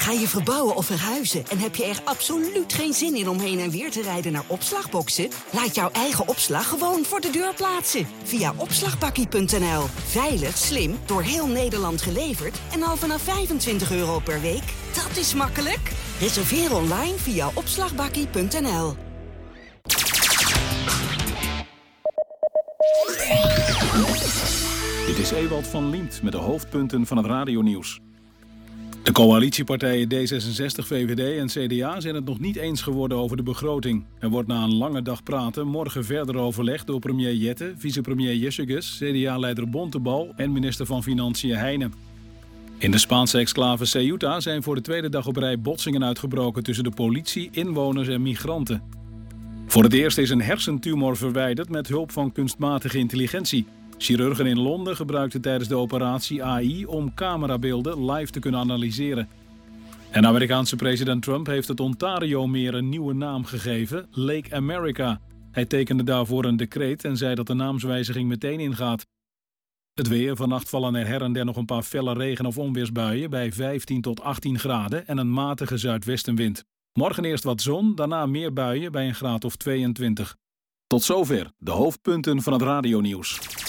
Ga je verbouwen of verhuizen en heb je er absoluut geen zin in om heen en weer te rijden naar opslagboxen? Laat jouw eigen opslag gewoon voor de deur plaatsen. Via opslagbakkie.nl. Veilig, slim, door heel Nederland geleverd en al vanaf €25 per week. Dat is makkelijk. Reserveer online via opslagbakkie.nl. Dit is Ewald van Liemt met de hoofdpunten van het radionieuws. De coalitiepartijen D66, VVD en CDA zijn het nog niet eens geworden over de begroting. Er wordt na een lange dag praten morgen verder overlegd door premier Jette, vicepremier Jessegus, CDA-leider Bontebal en minister van Financiën Heijnen. In de Spaanse exclave Ceuta zijn voor de tweede dag op rij botsingen uitgebroken tussen de politie, inwoners en migranten. Voor het eerst is een hersentumor verwijderd met hulp van kunstmatige intelligentie. Chirurgen in Londen gebruikten tijdens de operatie AI om camerabeelden live te kunnen analyseren. En Amerikaanse president Trump heeft het Ontario-meer een nieuwe naam gegeven, Lake America. Hij tekende daarvoor een decreet en zei dat de naamswijziging meteen ingaat. Het weer, vannacht vallen er her en der nog een paar felle regen- of onweersbuien bij 15 tot 18 graden en een matige zuidwestenwind. Morgen eerst wat zon, daarna meer buien bij een graad of 22. Tot zover de hoofdpunten van het radionieuws.